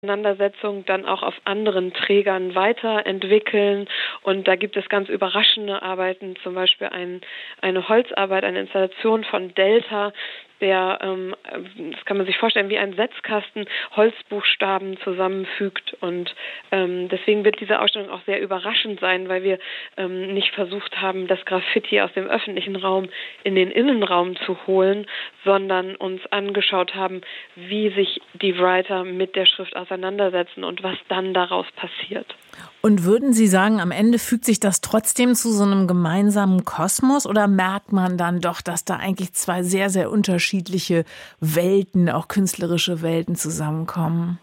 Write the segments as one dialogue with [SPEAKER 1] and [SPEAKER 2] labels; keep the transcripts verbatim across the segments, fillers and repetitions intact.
[SPEAKER 1] Auseinandersetzung dann auch auf anderen Trägern weiterentwickeln. Und da gibt es ganz überraschende Arbeiten, zum Beispiel ein, eine Holzarbeit, eine Installation von Delta, der, ähm, das kann man sich vorstellen, wie ein Setzkasten Holzbuchstaben zusammenfügt. Und ähm, deswegen wird diese Ausstellung auch sehr überraschend sein, weil wir ähm, nicht versucht haben, das Graffiti aus dem öffentlichen Raum in den Innenraum zu holen, sondern uns angeschaut haben, wie sich die Writer mit der Schrift auseinandersetzen und was dann daraus passiert.
[SPEAKER 2] Und würden Sie sagen, am Ende fügt sich das trotzdem zu so einem gemeinsamen Kosmos oder merkt man dann doch, dass da eigentlich zwei sehr, sehr unterschiedliche Welten, auch künstlerische Welten zusammenkommen?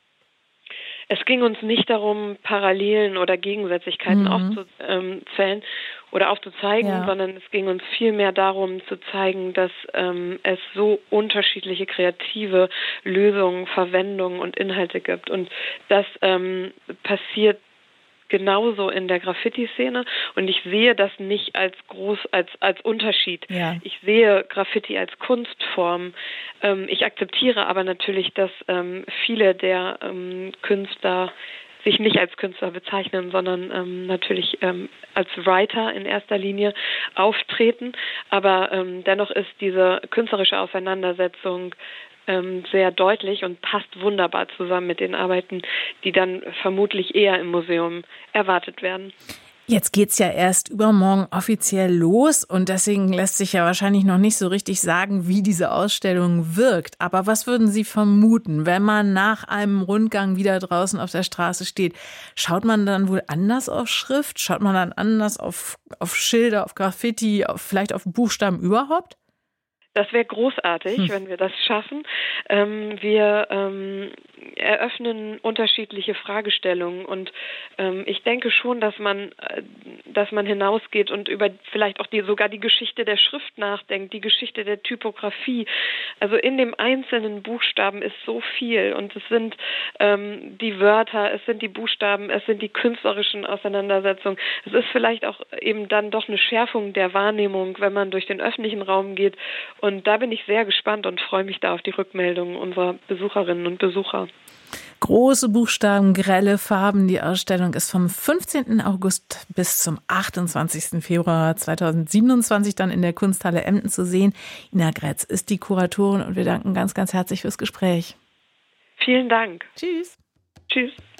[SPEAKER 1] Es ging uns nicht darum, Parallelen oder Gegensätzlichkeiten
[SPEAKER 2] Mhm.
[SPEAKER 1] aufzuzählen oder aufzuzeigen,
[SPEAKER 2] Ja.
[SPEAKER 1] sondern es ging uns vielmehr darum zu zeigen, dass ähm, es so unterschiedliche kreative Lösungen, Verwendungen und Inhalte gibt. Und das ähm, passiert genauso in der Graffiti-Szene und ich sehe das nicht als groß, als, als Unterschied.
[SPEAKER 2] Ja.
[SPEAKER 1] Ich sehe Graffiti als Kunstform. Ähm, ich akzeptiere aber natürlich, dass ähm, viele der ähm, Künstler sich nicht als Künstler bezeichnen, sondern ähm, natürlich ähm, als Writer in erster Linie auftreten. Aber ähm, dennoch ist diese künstlerische Auseinandersetzung ähm, sehr deutlich und passt wunderbar zusammen mit den Arbeiten, die dann vermutlich eher im Museum erwartet werden.
[SPEAKER 2] Jetzt geht's ja erst übermorgen offiziell los und deswegen lässt sich ja wahrscheinlich noch nicht so richtig sagen, wie diese Ausstellung wirkt. Aber was würden Sie vermuten, wenn man nach einem Rundgang wieder draußen auf der Straße steht? Schaut man dann wohl anders auf Schrift? Schaut man dann anders auf, auf Schilder, auf Graffiti, auf, vielleicht auf Buchstaben überhaupt?
[SPEAKER 1] Das wäre großartig, hm. wenn wir das schaffen. Ähm, wir ähm, eröffnen unterschiedliche Fragestellungen und ähm, ich denke schon, dass man, äh, dass man hinausgeht und über vielleicht auch die, sogar die Geschichte der Schrift nachdenkt, die Geschichte der Typografie. Also in dem einzelnen Buchstaben ist so viel und es sind ähm, die Wörter, es sind die Buchstaben, es sind die künstlerischen Auseinandersetzungen. Es ist vielleicht auch eben dann doch eine Schärfung der Wahrnehmung, wenn man durch den öffentlichen Raum geht. Und da bin ich sehr gespannt und freue mich da auf die Rückmeldungen unserer Besucherinnen und Besucher.
[SPEAKER 2] Große Buchstaben, grelle Farben. Die Ausstellung ist vom fünfzehnten August bis zum achtundzwanzigsten Februar zweitausendsiebenundzwanzig dann in der Kunsthalle Emden zu sehen. Ina Grätz ist die Kuratorin und wir danken ganz, ganz herzlich fürs Gespräch.
[SPEAKER 1] Vielen Dank.
[SPEAKER 2] Tschüss.
[SPEAKER 1] Tschüss.